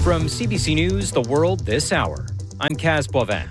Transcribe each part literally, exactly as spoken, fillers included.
From C B C News, The World This Hour, I'm Kaz Boivin.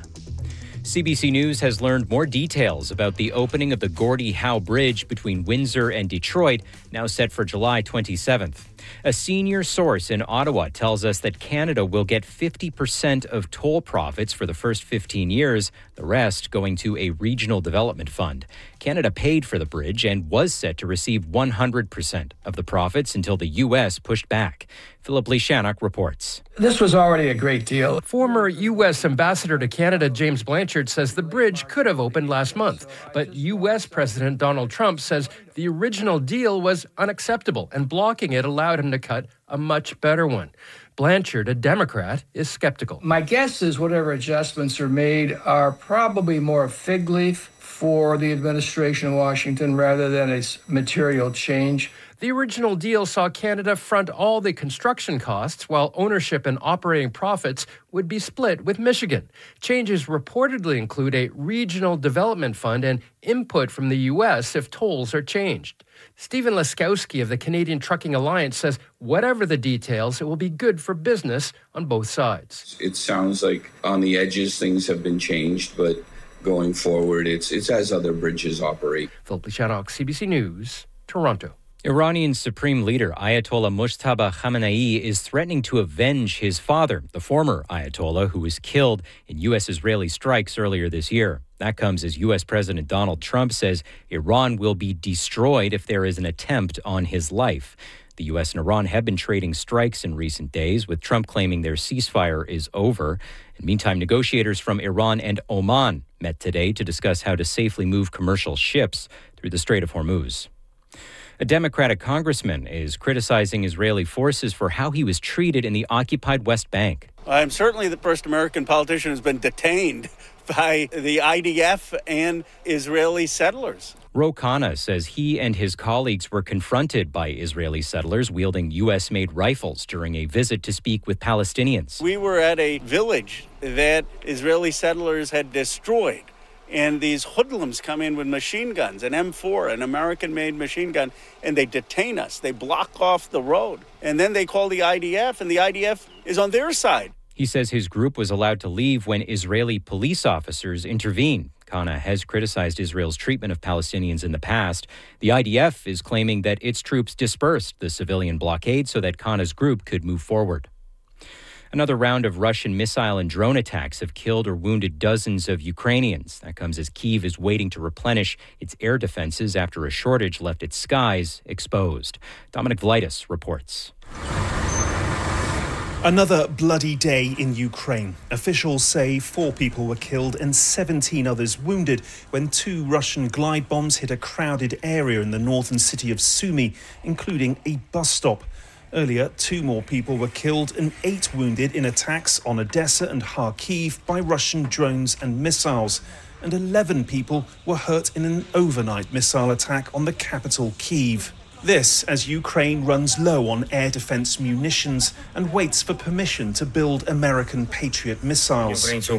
C B C News has learned more details about the opening of the Gordie Howe Bridge between Windsor and Detroit, now set for July twenty-seventh. A senior source in Ottawa tells us that Canada will get fifty percent of toll profits for the first fifteen years, the rest going to a regional development fund. Canada paid for the bridge and was set to receive one hundred percent of the profits until the U S pushed back. Philip Lishanuk reports. This was already a great deal. Former U S Ambassador to Canada James Blanchard says the bridge could have opened last month, but U S President Donald Trump says the original deal was unacceptable and blocking it allowed him to cut a much better one. Blanchard, a Democrat, is skeptical. My guess is whatever adjustments are made are probably more a fig leaf for the administration in Washington rather than a material change. The original deal saw Canada front all the construction costs while ownership and operating profits would be split with Michigan. Changes reportedly include a regional development fund and input from the U S if tolls are changed. Stephen Laskowski of the Canadian Trucking Alliance says whatever the details, it will be good for business on both sides. It sounds like on the edges things have been changed, but going forward, it's it's as other bridges operate. Philip Lishanuk, C B C News, Toronto. Iranian Supreme Leader Ayatollah Mujtaba Khamenei is threatening to avenge his father, the former Ayatollah, who was killed in U S-Israeli strikes earlier this year. That comes as U S President Donald Trump says Iran will be destroyed if there is an attempt on his life. The U S and Iran have been trading strikes in recent days, with Trump claiming their ceasefire is over. And meantime, negotiators from Iran and Oman met today to discuss how to safely move commercial ships through the Strait of Hormuz. A Democratic congressman is criticizing Israeli forces for how he was treated in the occupied West Bank. I'm certainly the first American politician who's been detained by the I D F and Israeli settlers. Ro Khanna says he and his colleagues were confronted by Israeli settlers wielding U S-made rifles during a visit to speak with Palestinians. We were at a village that Israeli settlers had destroyed. And these hoodlums come in with machine guns, an M four, an American-made machine gun, and they detain us. They block off the road. And then they call the I D F, and the I D F is on their side. He says his group was allowed to leave when Israeli police officers intervened. Khanna has criticized Israel's treatment of Palestinians in the past. The I D F is claiming that its troops dispersed the civilian blockade so that Khanna's group could move forward. Another round of Russian missile and drone attacks have killed or wounded dozens of Ukrainians. That comes as Kyiv is waiting to replenish its air defenses after a shortage left its skies exposed. Dominic Valitis reports. Another bloody day in Ukraine. Officials say four people were killed and seventeen others wounded when two Russian glide bombs hit a crowded area in the northern city of Sumy, including a bus stop. Earlier, two more people were killed and eight wounded in attacks on Odessa and Kharkiv by Russian drones and missiles. And eleven people were hurt in an overnight missile attack on the capital, Kyiv. This as Ukraine runs low on air defense munitions and waits for permission to build American Patriot missiles. Meanwhile,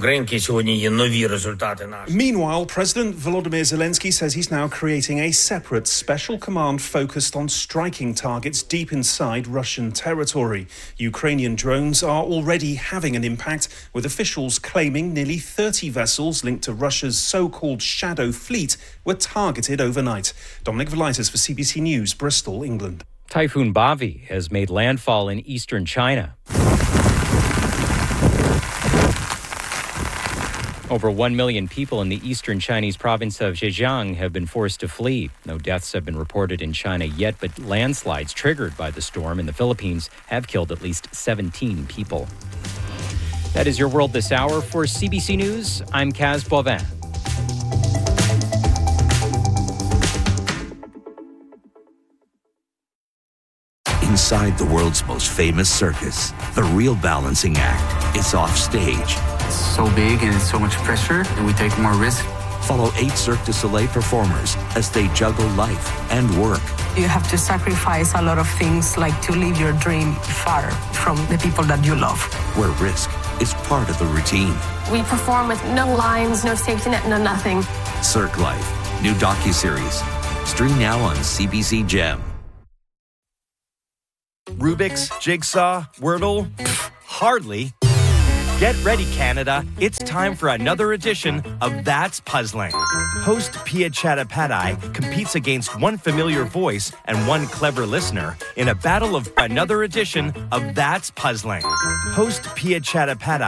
President Volodymyr Zelensky says he's now creating a separate special command focused on striking targets deep inside Russian territory. Ukrainian drones are already having an impact, with officials claiming nearly thirty vessels linked to Russia's so-called Shadow Fleet were targeted overnight. Dominic Valitis for C B C News, Bristol, England. Typhoon Bavi has made landfall in eastern China. Over one million people in the eastern Chinese province of Zhejiang have been forced to flee. No deaths have been reported in China yet, but landslides triggered by the storm in the Philippines have killed at least seventeen people. That is your World This Hour. For C B C News, I'm Kaz Boivin. Inside the world's most famous circus, the real balancing act is off stage. It's so big and it's so much pressure, and we take more risk. Follow eight Cirque du Soleil performers as they juggle life and work. You have to sacrifice a lot of things, like to leave your dream far from the people that you love. Where risk is part of the routine. We perform with no lines, no safety net, no nothing. Cirque Life, new docuseries. Stream now on C B C Gem. Rubik's, Jigsaw, Wordle. Hardly. Get ready, Canada. It's time for another edition of That's Puzzling. Host Pia Chattopadhyay competes against one familiar voice and one clever listener in a battle of another edition of That's Puzzling. Host Pia Chattopadhyay